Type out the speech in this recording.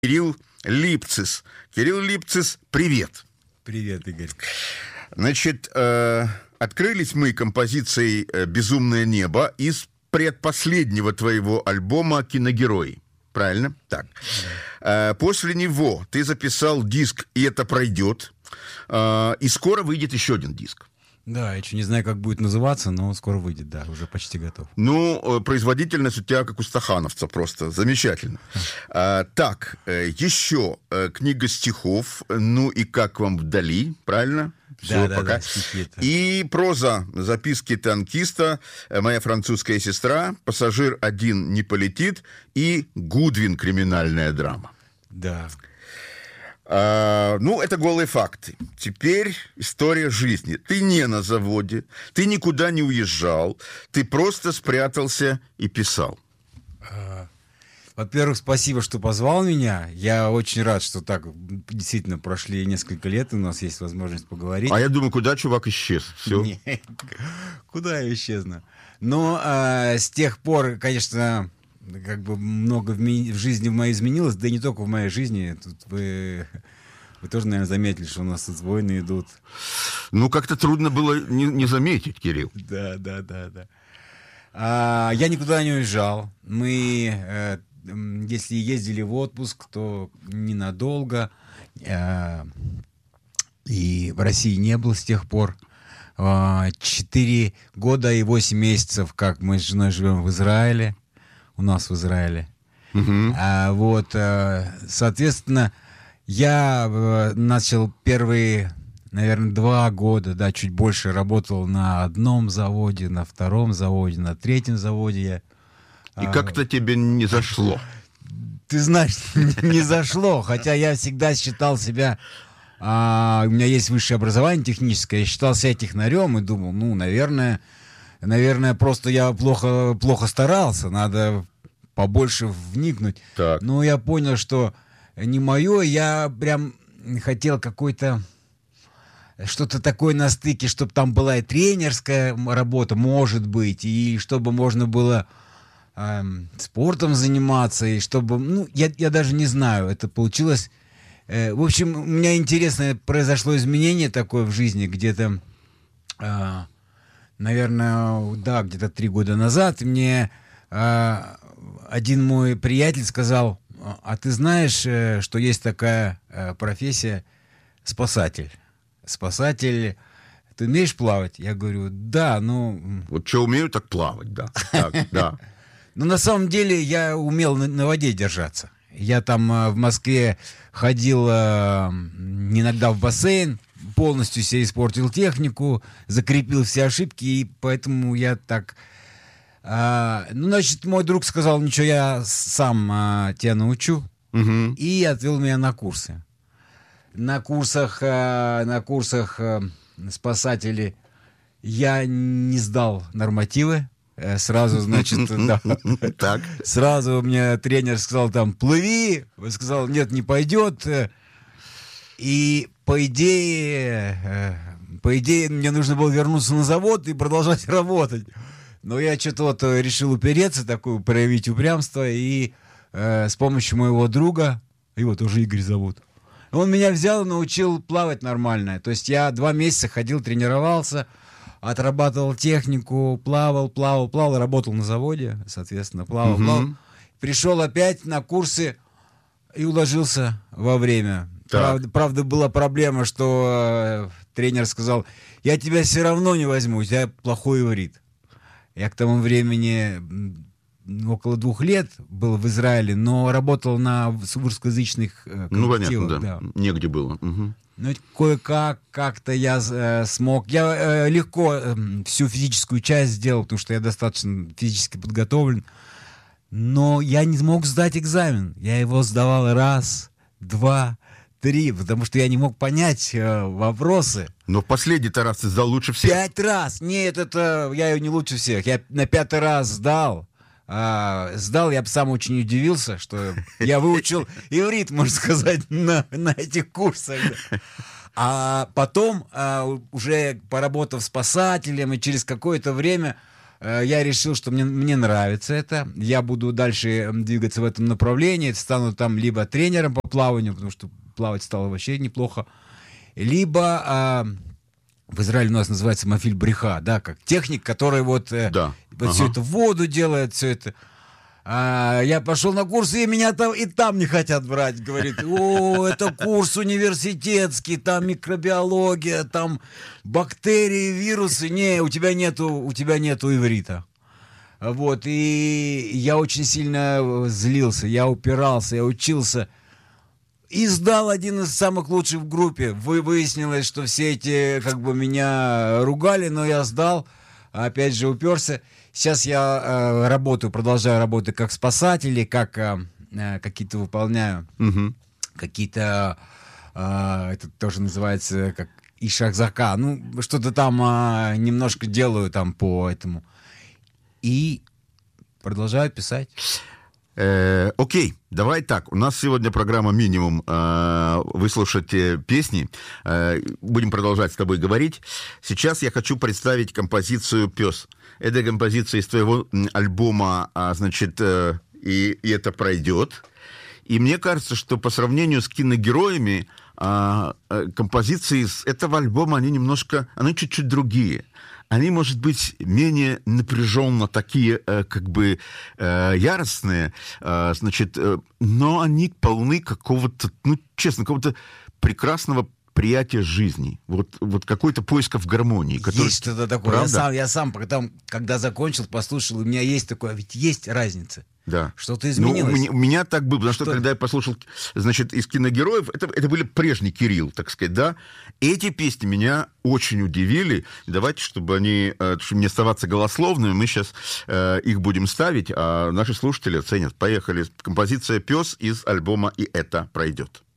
Кирилл Липцис. Кирилл Липцис, привет. Привет, Игорь. Значит, открылись мы композицией «Безумное небо» из предпоследнего твоего альбома «Киногерой». Правильно? Так. После него ты записал диск «И это пройдет». И скоро выйдет еще один диск. Да, я еще не знаю, как будет называться, но скоро выйдет, да, уже почти готов. Ну, производительность у тебя как у стахановца просто замечательно. Так, еще книга стихов «Ну и как вам вдали», правильно? Все, да, пока. Да, стихи-то. И проза «Записки танкиста», «Моя французская сестра», «Пассажир один не полетит» и «Гудвин. Криминальная драма». Да. Ну, это голые факты. Теперь история жизни. Ты не на заводе, ты никуда не уезжал, ты просто спрятался и писал. Во-первых, спасибо, что позвал меня. Я очень рад, что так действительно прошли несколько лет, и у нас есть возможность поговорить. А я думаю, куда чувак исчез? Все. Куда я исчезну? Но с тех пор, конечно, как бы много в жизни в моей изменилось, да и не только в моей жизни. Тут вы тоже, наверное, заметили, что у нас тут войны идут. Ну, как-то трудно было не заметить, Кирилл. Да. Я никуда не уезжал. Мы, если ездили в отпуск, то ненадолго. И в России не был с тех пор. 4 года и 8 месяцев, как мы с женой живем в Израиле. У нас в Израиле. Соответственно, я начал первые, наверное, 2 года, да, чуть больше работал на одном заводе, на втором заводе, на третьем заводе. И как-то тебе не зашло. Ты знаешь, не зашло, хотя я всегда считал себя... у меня есть высшее образование техническое, я считал себя технарем и думал, ну, наверное, просто я плохо старался, надо побольше вникнуть. Так. Но я понял, что не мое, я прям хотел что-то такое на стыке, чтобы там была и тренерская работа, может быть, и чтобы можно было спортом заниматься, и чтобы, ну, я даже не знаю, это получилось. В общем, у меня интересное произошло изменение такое в жизни, где-то, наверное, да, где-то 3 года назад мне один мой приятель сказал: а ты знаешь, что есть такая профессия спасатель? Спасатель, ты умеешь плавать? Я говорю, да, ну... Вот что умею, так плавать, да. Так, да. Но на самом деле я умел на воде держаться. Я там в Москве ходил иногда в бассейн, полностью себе испортил технику, закрепил все ошибки, и поэтому я так... ну, значит, мой друг сказал, ничего, я сам тебя научу, и отвел меня на курсы. На курсах спасатели я не сдал нормативы. Сразу, значит, да. Так. Сразу мне тренер сказал там: плыви. Сказал, нет, не пойдет. И по идее, мне нужно было вернуться на завод и продолжать работать. Но я что-то вот решил упереться, проявить упрямство, и с помощью моего друга, его тоже Игорь зовут, он меня взял и научил плавать нормально. То есть я 2 месяца ходил, тренировался, отрабатывал технику, плавал, работал на заводе, соответственно, плавал. Пришел опять на курсы и уложился во время. Правда, была проблема, что тренер сказал: я тебя все равно не возьму, у тебя плохой иврит. Я к тому времени около 2 лет был в Израиле, но работал на русскоязычных коллективах. Ну, понятно, да. Негде было. Ну, как-то я смог. Я легко всю физическую часть сделал, потому что я достаточно физически подготовлен. Но я не смог сдать экзамен. Я его сдавал 1, 2, 3, потому что я не мог понять вопросы. Но в последний-то раз ты сдал лучше всех. 5 раз! Нет, это я не лучше всех. Я на 5-й раз сдал. Я бы сам очень удивился, что я выучил иврит, можно сказать, на этих курсах. А потом, уже поработав спасателем, и через какое-то время я решил, что мне нравится это, я буду дальше двигаться в этом направлении, стану там либо тренером по плаванию, потому что плавать стало вообще неплохо, либо в Израиле у нас называется мафиль бриха, да, как техник, который вот все это в воду делает, все это. Я пошел на курсы, и меня там и там не хотят брать. Говорит, это курс университетский, там микробиология, там бактерии, вирусы. Не, у тебя нету иврита. Вот, и я очень сильно злился, я упирался, я учился. И сдал один из самых лучших в группе. Выяснилось, что все эти как бы меня ругали, но я сдал, опять же уперся. Сейчас я продолжаю работать как спасатель, как какие-то выполняю, какие-то, это тоже называется как ишахзака, ну, что-то там немножко делаю там по этому. И продолжаю писать. Окей, давай так. У нас сегодня программа «Минимум». Выслушать песни. Будем продолжать с тобой говорить. Сейчас я хочу представить композицию «Пес». Это композиция из твоего альбома, значит, и это пройдет. И мне кажется, что по сравнению с киногероями, композиции из этого альбома, они чуть-чуть другие. Они, может быть, менее напряженно такие, как бы, яростные, значит, но они полны какого-то, ну, честно, какого-то прекрасного приятия жизни. Вот какой-то поисков гармонии. Который... Есть что-то такое. Я сам потом, когда закончил, послушал, у меня есть такое, ведь есть разница. Да. Что-то изменилось. У меня так было, потому что когда я послушал, значит, из киногероев, это были прежний Кирилл, так сказать, да. Эти песни меня очень удивили. Давайте, чтобы не оставаться голословными, мы сейчас их будем ставить, а наши слушатели оценят. Поехали. Композиция «Пес» из альбома «И это пройдет».